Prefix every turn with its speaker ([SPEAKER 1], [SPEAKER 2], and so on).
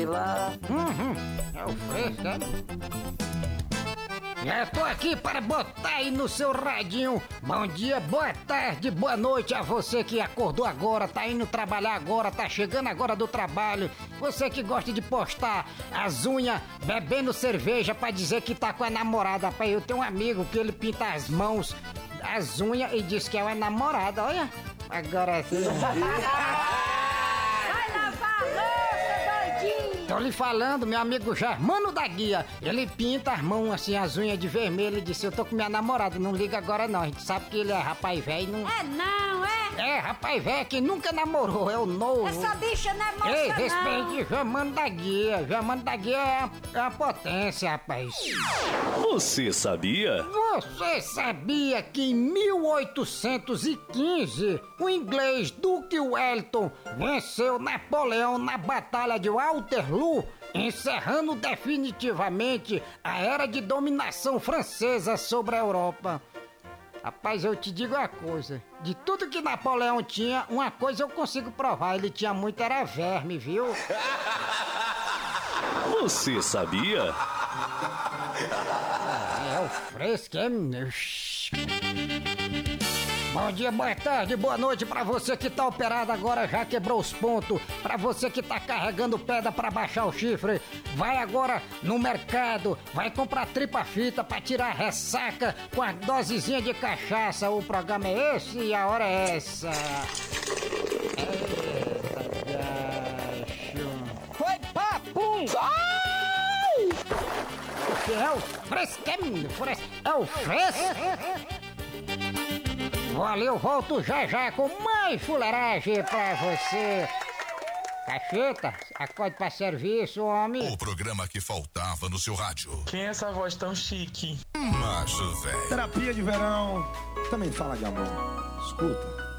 [SPEAKER 1] Lá. É o fresco, né? Já tô aqui para botar aí no seu radinho. Bom dia, boa tarde, boa noite a você que acordou agora, tá indo trabalhar agora, tá chegando agora do trabalho. Você que gosta de postar as unhas bebendo cerveja pra dizer que tá com a namorada. Rapaz, eu tenho um amigo que ele pinta as mãos, as unhas e diz que é uma namorada, olha. Agora sim. Tô lhe falando, meu amigo Germano da Guia, ele pinta as mãos assim, as unhas de vermelho e disse, eu tô com minha namorada, não liga agora não, a gente sabe que ele é rapaz velho, não...
[SPEAKER 2] É não, é?
[SPEAKER 1] É, rapaz velho que nunca namorou, é o novo.
[SPEAKER 2] Essa bicha não é moça.
[SPEAKER 1] Ei,
[SPEAKER 2] não.
[SPEAKER 1] respeite Germano da Guia, Germano da Guia é uma potência, rapaz.
[SPEAKER 3] Você sabia?
[SPEAKER 1] Você sabia que em 1815 o inglês Duke Wellington venceu Napoleão na Batalha de Waterloo, encerrando definitivamente a era de dominação francesa sobre a Europa? Rapaz, eu te digo uma coisa, de tudo que Napoleão tinha, uma coisa eu consigo provar, ele tinha muito era verme, viu?
[SPEAKER 3] Você sabia?
[SPEAKER 1] É o fresco, é... Bom dia, boa tarde, boa noite pra você que tá operado agora, já quebrou os pontos. Pra você que tá carregando pedra pra baixar o chifre, vai agora no mercado, vai comprar tripa-fita pra tirar a ressaca com a dosezinha de cachaça. O programa é esse e a hora é essa. Eita, gacho. Foi papum! É o fresco, é o fresco. Olha, eu volto já com mais fuleiragem pra você. Cacheta, acorde pra serviço, homem.
[SPEAKER 4] O programa que faltava no seu rádio.
[SPEAKER 5] Quem é essa voz tão chique?
[SPEAKER 4] Macho velho.
[SPEAKER 6] Terapia de verão também fala de amor. Escuta.